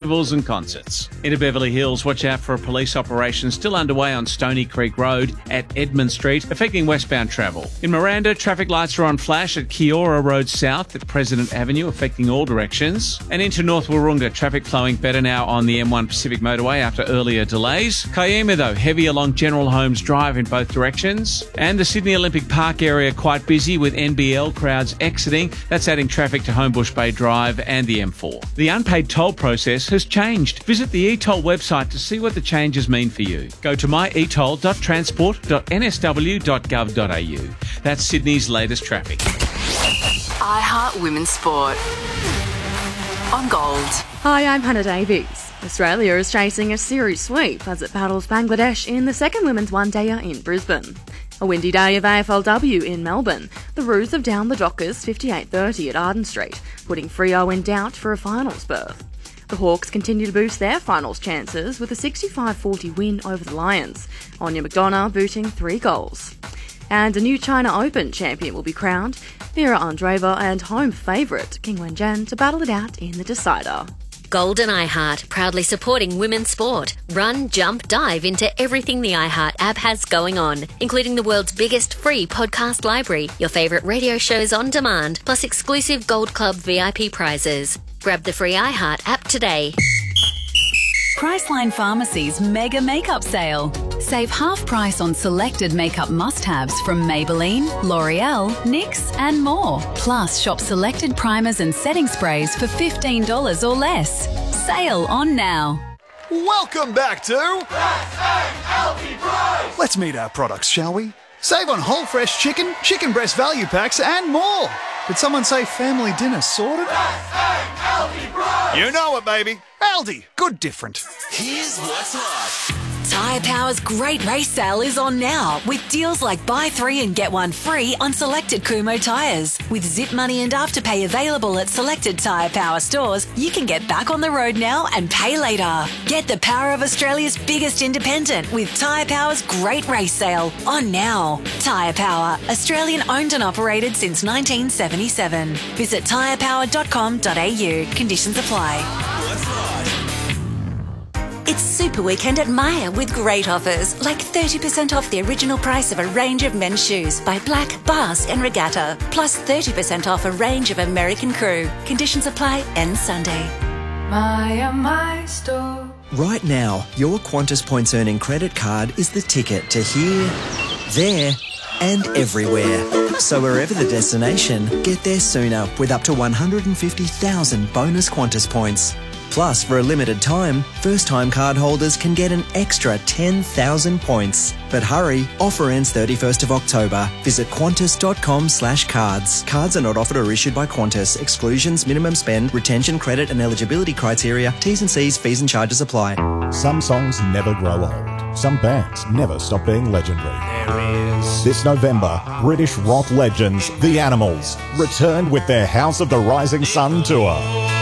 festivals and concerts. Into Beverly Hills, watch out for a police operation still underway on Stony Creek Road at Edmund Street, affecting westbound travel. In Miranda, traffic lights are on flash at Kiora Road South at President Avenue, affecting all directions. And into North Wahroonga, traffic flowing better now on the M1 Pacific Motorway after earlier delays. Kiama, though, heavy along General Holmes Drive in both directions. And the Sydney Olympic Park area quite busy with NBL crowds exiting. That's adding traffic to Homebush Bay Drive and the M4. The unpaid toll process has changed. Visit the eToll website to see what the changes mean for you. Go to myetoll.transport.nsw.gov.au. That's Sydney's latest traffic. iHeart Women's Sport on Gold. Hi, I'm Hannah Davies. Australia is chasing a series sweep as it battles Bangladesh in the second women's one-dayer in Brisbane. A windy day of AFLW in Melbourne. The Roos have downed the Dockers 58-30 at Arden Street, putting Freo in doubt for a finals berth. The Hawks continue to boost their finals chances with a 65-40 win over the Lions, Anya McDonough booting 3 goals. And a new China Open champion will be crowned, Vera Andreeva and home favourite King Wenjian to battle it out in the decider. Gold and iHeart, proudly supporting women's sport. Run, jump, dive into everything the iHeart app has going on, including the world's biggest free podcast library, your favourite radio shows on demand, plus exclusive Gold Club VIP prizes. Grab the free iHeart app today. Priceline Pharmacy's Mega Makeup Sale. Save half price on selected makeup must-haves from Maybelline, L'Oreal, NYX and more. Plus, shop selected primers and setting sprays for $15 or less. Sale on now. Welcome back to LP Price. Let's meet our products, shall we? Save on whole fresh chicken, chicken breast value packs and more. Did someone say family dinner sorted? You know it, baby. Aldi, good different. Here's what's hot. Tyre Power's great race sale is on now with deals like buy 3 and get 1 free on selected Kumho tyres. With Zip Money and Afterpay available at selected Tyre Power stores, you can get back on the road now and pay later. Get the power of Australia's biggest independent with Tyre Power's great race sale on now. Tyre Power, Australian owned and operated since 1977. Visit tyrepower.com.au. Conditions apply. It's Super Weekend at Myer with great offers, like 30% off the original price of a range of men's shoes by Black, Basque and Regatta, plus 30% off a range of American Crew. Conditions apply, ends Sunday. My store. Right now, your Qantas Points Earning credit card is the ticket to here, there and everywhere. So wherever the destination, get there sooner with up to 150,000 bonus Qantas points. Plus, for a limited time, first-time card holders can get an extra 10,000 points. But hurry, offer ends 31st of October. Visit qantas.com/cards. Cards are not offered or issued by Qantas. Exclusions, minimum spend, retention, credit and eligibility criteria, T's and C's, fees and charges apply. Some songs never grow old. Some bands never stop being legendary. This November, British rock legends, The Animals, returned with their House of the Rising Sun tour.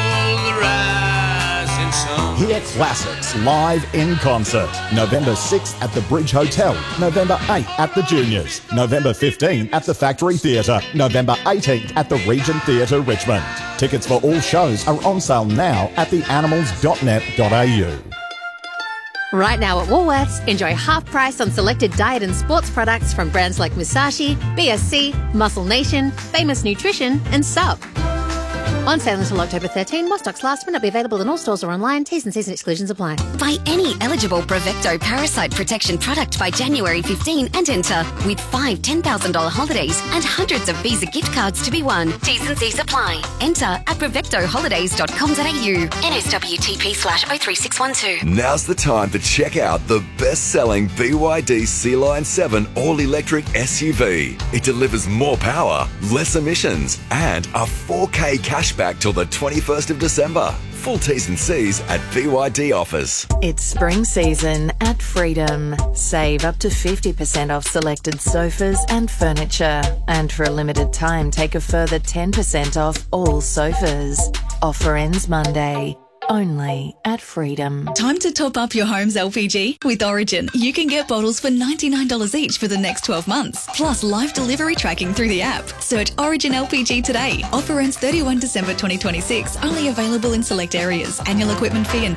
Hear classics live in concert. November 6th at the Bridge Hotel. November 8th at the Juniors. November 15th at the Factory Theatre. November 18th at the Regent Theatre, Richmond. Tickets for all shows are on sale now at theanimals.net.au. Right now at Woolworths, enjoy half price on selected diet and sports products from brands like Musashi, BSC, Muscle Nation, Famous Nutrition and Sub. On sale until October 13, while stocks last, may not be available in all stores or online. T's and C's and exclusions apply. Buy any eligible Brevecto parasite protection product by January 15 and enter with 5 $10,000 holidays and hundreds of Visa gift cards to be won. T's and C's apply. Enter at brevectoholidays.com.au. NSWTP/03612. Now's the time to check out the best-selling BYD Sea-Line 7 all-electric SUV. It delivers more power, less emissions, and a 4K cashback till the 21st of December. Full T's and C's at BYD offers. It's spring season at Freedom. Save up to 50% off selected sofas and furniture. And for a limited time, take a further 10% off all sofas. Offer ends Monday. Only at Freedom. Time to top up your home's LPG? With Origin, you can get bottles for $99 each for the next 12 months. Plus live delivery tracking through the app. Search Origin LPG today. Offer ends 31 December 2026. Only available in select areas. Annual equipment fee and